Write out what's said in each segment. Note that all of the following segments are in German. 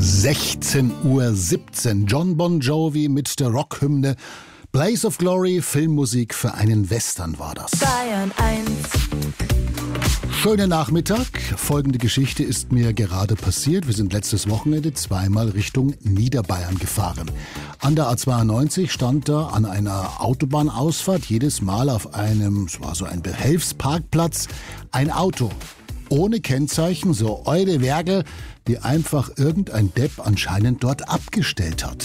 16:17 Uhr. John Bon Jovi mit der Rockhymne Blaze of Glory, Filmmusik für einen Western war das. Bayern 1. Schönen Nachmittag. Folgende Geschichte ist mir gerade passiert. Wir sind letztes Wochenende zweimal Richtung Niederbayern gefahren. An der A92 stand da an einer Autobahnausfahrt jedes Mal auf einem, es war so ein Behelfsparkplatz, ein Auto. Ohne Kennzeichen, so eure Werkel, die einfach irgendein Depp anscheinend dort abgestellt hat.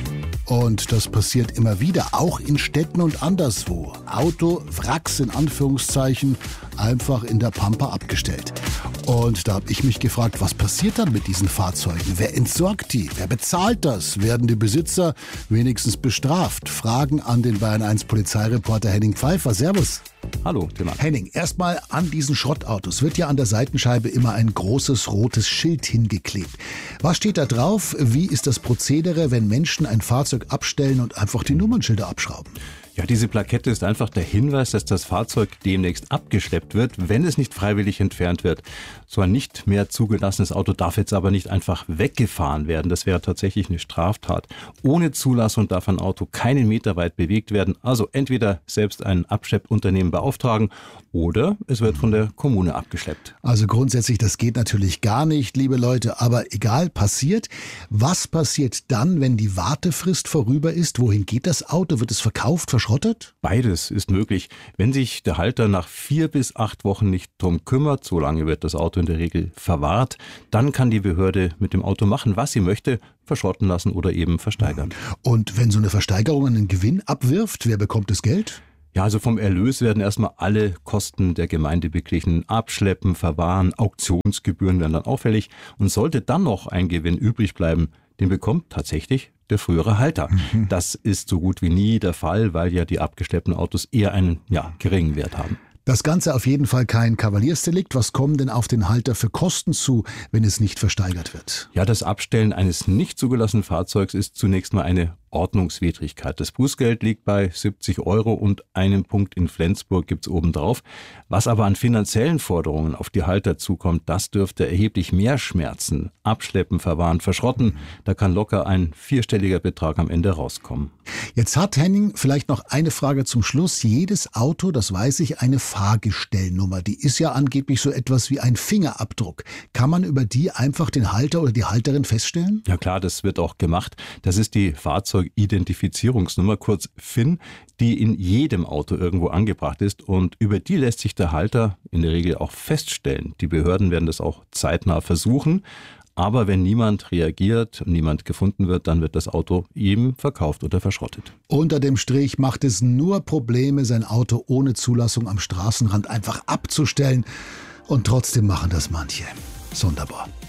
Und das passiert immer wieder, auch in Städten und anderswo. Autowracks in Anführungszeichen einfach in der Pampa abgestellt. Und da habe ich mich gefragt, was passiert dann mit diesen Fahrzeugen? Wer entsorgt die? Wer bezahlt das? Werden die Besitzer wenigstens bestraft? Fragen an den Bayern 1 Polizeireporter Henning Pfeiffer. Servus. Hallo, Thema. Henning, erstmal an diesen Schrottautos wird ja an der Seitenscheibe immer ein großes rotes Schild hingeklebt. Was steht da drauf? Wie ist das Prozedere, wenn Menschen ein Fahrzeug abstellen und einfach die Nummernschilder abschrauben? Ja, diese Plakette ist einfach der Hinweis, dass das Fahrzeug demnächst abgeschleppt wird, wenn es nicht freiwillig entfernt wird. So ein nicht mehr zugelassenes Auto darf jetzt aber nicht einfach weggefahren werden. Das wäre tatsächlich eine Straftat. Ohne Zulassung darf ein Auto keinen Meter weit bewegt werden. Also entweder selbst ein Abschleppunternehmen beauftragen oder es wird von der Kommune abgeschleppt. Also grundsätzlich, das geht natürlich gar nicht, liebe Leute, aber egal, passiert. Was passiert dann, wenn die Wartefrist vorüber ist? Wohin geht das Auto? Wird es verkauft, verschrottet? Beides ist möglich. Wenn sich der Halter nach 4 bis 8 Wochen nicht drum kümmert, so lange wird das Auto in der Regel verwahrt, dann kann die Behörde mit dem Auto machen, was sie möchte, verschrotten lassen oder eben versteigern. Und wenn so eine Versteigerung einen Gewinn abwirft, wer bekommt das Geld? Ja, also vom Erlös werden erstmal alle Kosten der Gemeinde beglichen. Abschleppen, Verwahren, Auktionsgebühren werden dann auffällig. Und sollte dann noch ein Gewinn übrig bleiben, den bekommt tatsächlich der frühere Halter. Das ist so gut wie nie der Fall, weil ja die abgeschleppten Autos eher einen geringen Wert haben. Das Ganze auf jeden Fall kein Kavaliersdelikt. Was kommen denn auf den Halter für Kosten zu, wenn es nicht versteigert wird? Ja, das Abstellen eines nicht zugelassenen Fahrzeugs ist zunächst mal eine Ordnungswidrigkeit. Das Bußgeld liegt bei 70 € und einen Punkt in Flensburg gibt's obendrauf. Was aber an finanziellen Forderungen auf die Halter zukommt, das dürfte erheblich mehr schmerzen. Abschleppen, verwahren, verschrotten, da kann locker ein 4-stelliger Betrag am Ende rauskommen. Jetzt hat Henning vielleicht noch eine Frage zum Schluss. Jedes Auto, das weiß ich, eine Fahrgestellnummer. Die ist ja angeblich so etwas wie ein Fingerabdruck. Kann man über die einfach den Halter oder die Halterin feststellen? Ja klar, das wird auch gemacht. Das ist die Fahrzeugidentifizierungsnummer, kurz FIN, die in jedem Auto irgendwo angebracht ist und über die lässt sich der Halter in der Regel auch feststellen. Die Behörden werden das auch zeitnah versuchen. Aber wenn niemand reagiert und niemand gefunden wird, dann wird das Auto eben verkauft oder verschrottet. Unter dem Strich macht es nur Probleme, sein Auto ohne Zulassung am Straßenrand einfach abzustellen. Und trotzdem machen das manche. Sonderbar.